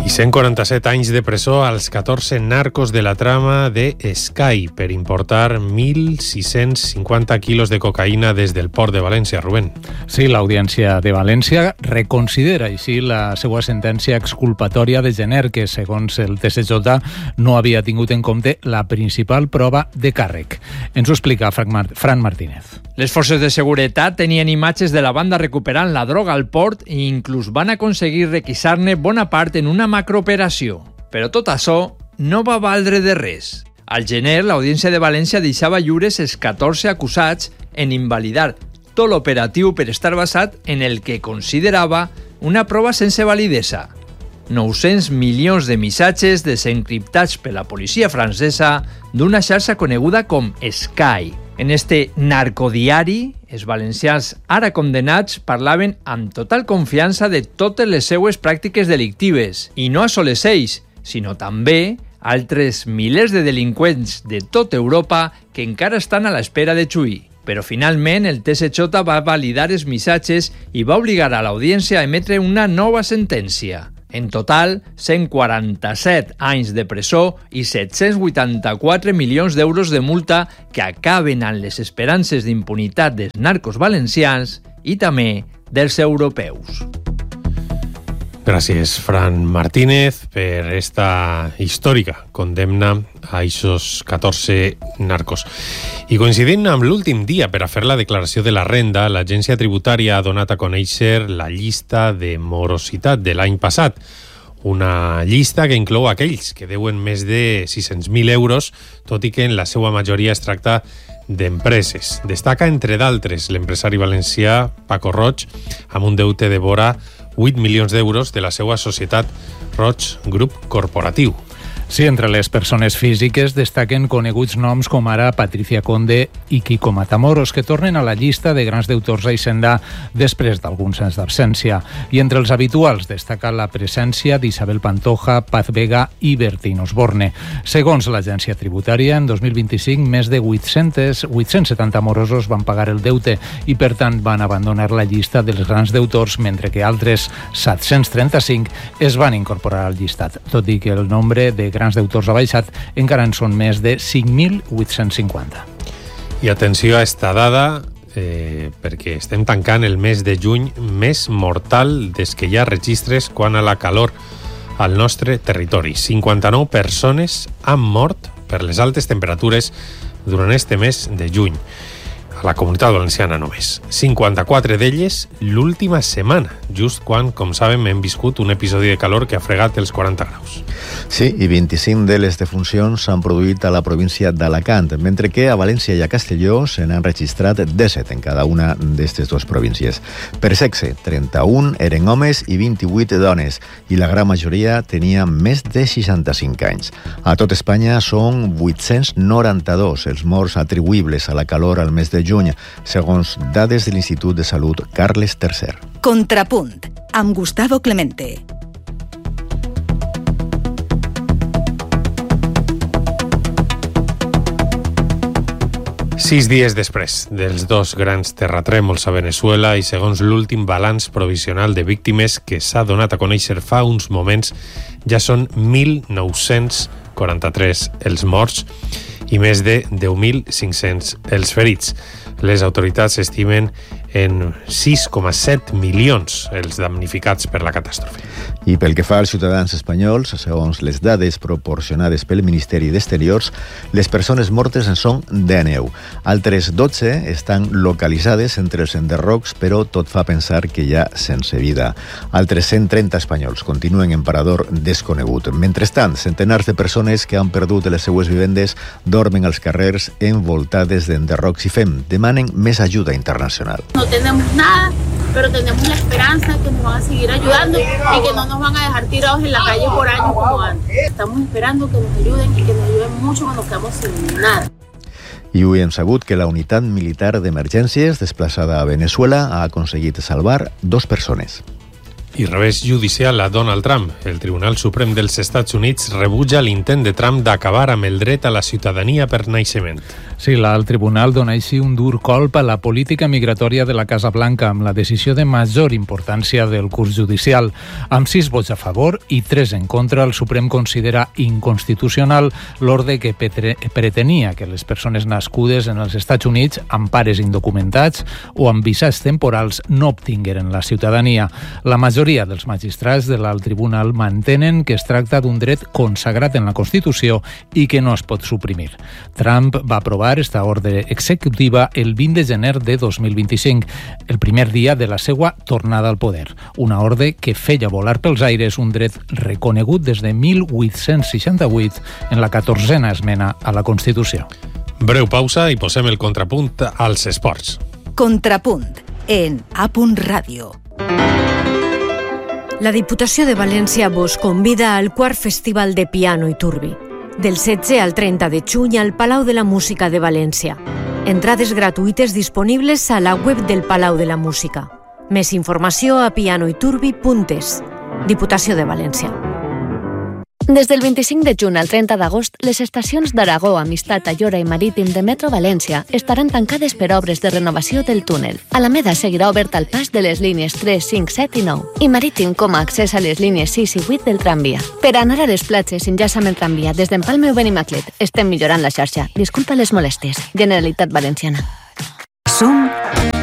I 147 anys de presó als 14 narcos de la trama de Sky per importar 1.650 quilos de cocaïna des del port de València, Rubén. Sí, l'Audiència de València reconsidera així la seva sentència exculpatòria de gener, que, segons el TSJ, no havia tingut en compte la principal prova de càrrec. Ens ho explica Fran Martínez. Les forces de seguretat tenien imatges de la banda recuperant la droga al port i inclús van aconseguir requisar-ne bona part en una macrooperació. Però tot això no va valdre de res. Al gener, l'Audiència de València deixava lliures els 14 acusats en invalidar tot l'operatiu per estar basat en el que considerava una prova sense validesa. 900 milions de missatges desencriptats per la policia francesa d'una xarxa coneguda com Sky. En este narcodiari, els valencians ara condemnats parlaven amb total confiança de totes les seues pràctiques delictives, i no a soles ells, sinó també altres milers de delinqüents de tota Europa que encara estan a l'espera de juí. Però finalment el TSJ va validar els missatges i va obligar a l'Audiència a emetre una nova sentència. En total, 147 anys de presó i 784 milions d'euros de multa que acaben amb les esperances d'impunitat dels narcos valencians i també dels europeus. Gràcies, Fran Martínez, per esta històrica condemna a aquests 14 narcos. I coincidint amb l'últim dia per a fer la declaració de la renda, l'Agència Tributària ha donat a conèixer la llista de morositat de l'any passat. Una llista que inclou aquells que deuen més de 600.000 euros, tot i que en la seva majoria es tracta d'empreses. Destaca, entre d'altres, l'empresari valencià Paco Roig, amb un deute de vora 8 milions d'euros de la seva societat Roig Grup Corporatiu. Sí, entre les persones físiques destaquen coneguts noms com ara Patricia Conde i Kiko Matamoros, que tornen a la llista de grans deutors a Hisenda després d'alguns anys d'absència. I entre els habituals destaca la presència d'Isabel Pantoja, Paz Vega i Bertín Osborne. Segons l'Agència Tributària, en 2025 més de 870 morosos van pagar el deute i, per tant, van abandonar la llista dels grans deutors, mentre que altres 735 es van incorporar al llistat, tot i que el nombre de grans deutors ha baixat, encara en són més de 5.850. I atenció a esta dada, perquè estem tancant el mes de juny més mortal des que hi ha registres quant a la calor al nostre territori. 59 persones han mort per les altes temperatures durant este mes de juny. A la Comunitat Valenciana només. 54 d'elles l'última setmana, just quan, com sabem, hem viscut un episodi de calor que ha fregat els 40 graus. Sí, i 25 de les defuncions s'han produït a la província d'Alacant, mentre que a València i a Castelló se n'han registrat 17 en cada una d'aquestes dues províncies. Per sexe, 31 eren homes i 28 dones, i la gran majoria tenia més de 65 anys. A tot Espanya són 892 els morts atribuïbles a la calor al mes de juny, segons dades de l'Institut de Salut Carles III. Contrapunt, amb Gustavo Clemente. Sis dies després dels dos grans terratrèmols a Venezuela i segons l'últim balanç provisional de víctimes que s'ha donat a conèixer fa uns moments, ja són 1.943 els morts i més de 10.500 els ferits. Les autoritats estimen en 6,7 milions els damnificats per la catàstrofe. I pel que fa als ciutadans espanyols, segons les dades proporcionades pel Ministeri d'Exteriors, les persones mortes en són 19. Altres 12 estan localitzades entre els enderrocs, però tot fa pensar que hi ha sense vida. Altres 130 espanyols continuen en parador desconegut. Mentrestant, centenars de persones que han perdut les seues vivendes dormen als carrers envoltades d'enderrocs i demanen més ajuda internacional. No tenemos nada, pero tenemos la esperanza que nos van a seguir ayudando y que no nos van a dejar tirados en la calle por años como antes. Estamos esperando que nos ayuden y que nos ayuden mucho cuando nos quedamos sin nada. I avui hem sabut que la unitat militar d'emergències desplaçada a Venezuela ha aconseguit salvar 2 persones. I revés judicial a Donald Trump. El Tribunal Suprem dels Estats Units rebutja l'intent de Trump d'acabar amb el dret a la ciutadania per naixement. Sí, el tribunal dona així un dur colp a la política migratòria de la Casa Blanca amb la decisió de major importància del curs judicial. Amb 6 vots a favor i 3 en contra, el Suprem considera inconstitucional l'ordre que pretenia que les persones nascudes en els Estats Units amb pares indocumentats o amb visats temporals no obtingueren la ciutadania. La majoria dels magistrats de l'alt tribunal mantenen que es tracta d'un dret consagrat en la Constitució i que no es pot suprimir. Trump va aprovar esta ordre executiva el 20 de gener de 2025, el primer dia de la seva tornada al poder. Una ordre que feia volar pels aires un dret reconegut des de 1868 en la 14a esmena a la Constitució. Breu pausa i posem el contrapunt als esports. Contrapunt en A.Radio. La Diputació de València vos convida al quart Festival de Piano i Turbi, del 16 al 30 de juny al Palau de la Música de València. Entrades gratuïtes disponibles a la web del Palau de la Música. Més informació a pianoiturbi.es. Diputació de València. Des del 25 de juny al 30 d'agost, les estacions d'Aragó, Amistat, Ayora i Marítim de Metro València estaran tancades per obres de renovació del túnel. Alameda seguirà obert al pas de les línies 3, 5, 7 i 9 i Marítim com a accés a les línies 6 i 8 del tramvia. Per anar a les platges, enllaça amb el tramvia des d'Empalme o Benimaclet. Estem millorant la xarxa. Disculpa les molèsties. Generalitat Valenciana. Som